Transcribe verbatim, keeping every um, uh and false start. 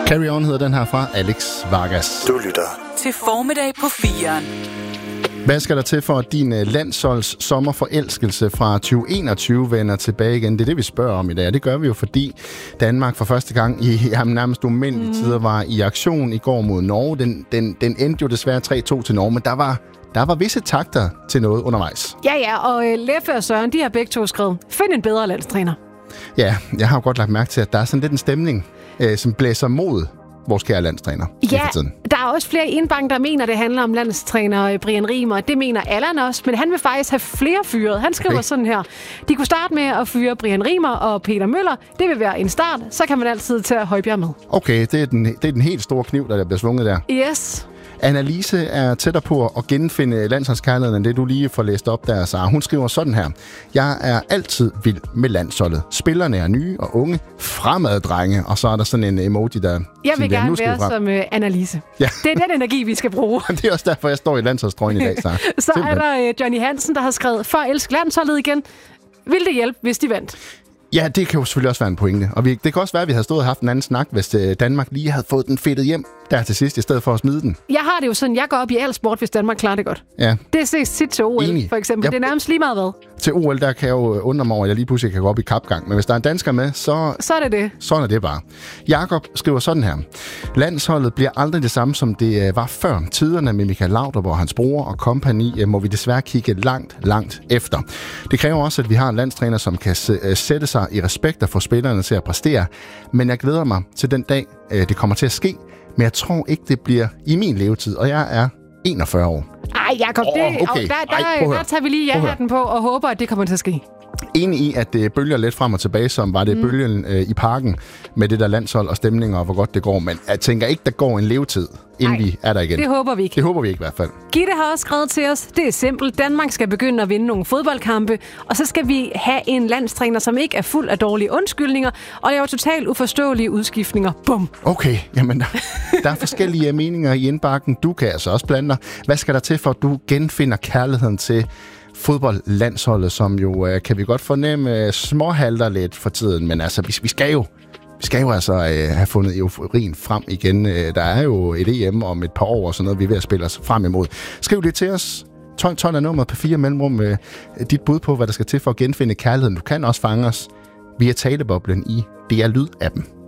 Carry On hedder den her fra Alex Vargas. Du lytter til Formiddag på firen. Hvad skal der til for, at din landsholds sommerforelskelse fra tyve enogtyve vender tilbage igen? Det er det, vi spørger om i dag. Det gør vi jo, fordi Danmark for første gang i jamen, nærmest umindelige mm. tider var i aktion i går mod Norge. Den, den, den endte jo desværre tre to til Norge, men der var, der var visse takter til noget undervejs. Ja, ja, og uh, Leffe og Søren, de har begge to skrevet, find en bedre landstræner. Ja, jeg har jo godt lagt mærke til, at der er sådan lidt en stemning, øh, som blæser mod vores kære landstræner. Ja, der er også flere i indbanken, der mener, det handler om landstræner Brian Riemer. Det mener Allan også, men han vil faktisk have flere fyret. Han skriver okay. sådan her. De kunne starte med at fyre Brian Riemer og Peter Møller. Det vil være en start. Så kan man altid tage Højbjerg med. Okay, det er den, det er den helt store kniv, der bliver svunget der. Yes. Annalise er tættere på at genfinde landsholdskærligheden end det, du lige får læst op der, Sara. Hun skriver sådan her. Jeg er altid vild med landsholdet. Spillerne er nye og unge, fremad drenge, og så er der sådan en emoji, der... Jeg vil gerne være frem. som uh, Annalise. Ja. Det er den energi, vi skal bruge. Det er også derfor, jeg står i landsholdstrøjen i dag, Sara. Så Simpelthen. er der uh, Johnny Hansen, der har skrevet, for at elske landsholdet igen. Vil det hjælpe, hvis de vandt? Ja, det kan jo selvfølgelig også være en pointe. Og vi, det kan også være, at vi havde stået og haft en anden snak, hvis Danmark lige havde fået den fedtet hjem der til sidst, i stedet for at smide den. Jeg har det jo sådan, jeg går op i al sport, hvis Danmark klarer det godt. Ja. Det ses sit til O L, Enig. for eksempel. Ja. Det er nærmest lige meget hvad. Til O L, der kan jeg jo undre mig over, at jeg lige pludselig kan gå op i kapgang. Men hvis der er en dansker med, så... Så er det det. Sådan er det bare. Jakob skriver sådan her. Landsholdet bliver aldrig det samme, som det var før. Tiderne med Michael Laudrup og hans bror og kompagni må vi desværre kigge langt, langt efter. Det kræver også, at vi har en landstræner, som kan sætte sig i respekt og få spillerne til at præstere. Men jeg glæder mig til den dag, det kommer til at ske. Men jeg tror ikke, det bliver i min levetid, og jeg er enogfyrre år. Ej, Jacob, det, oh, okay. der, der, Ej, der tager vi lige ja-hatten på og håber, at det kommer til at ske. Enig i, at det bølger lidt frem og tilbage, som var det mm. bølgen øh, i parken med det der landshold og stemninger og hvor godt det går. Men jeg tænker ikke, der går en levetid, inden Ej, vi er der igen. Det håber vi ikke. Det håber vi ikke i hvert fald. Gitte har også skrevet til os, det er simpelt. Danmark skal begynde at vinde nogle fodboldkampe, og så skal vi have en landstræner, som ikke er fuld af dårlige undskyldninger, og laver totalt uforståelige udskiftninger. Bum! Okay, jamen der, der er forskellige meninger i indbakken. Du kan altså også blande dig. Hvad skal der til, for at du genfinder kærligheden til fodboldlandsholdet, som jo, kan vi godt fornemme, småhalter lidt for tiden, men altså, vi, vi skal jo vi skal jo altså øh, have fundet euforien frem igen. Der er jo et E M om et par år og sådan noget, vi er ved at spille os frem imod. Skriv det til os. tolv tolv er nummeret på fire mellemrum med dit bud på, hvad der skal til for at genfinde kærligheden. Du kan også fange os via taleboblen i D R Lyd-appen.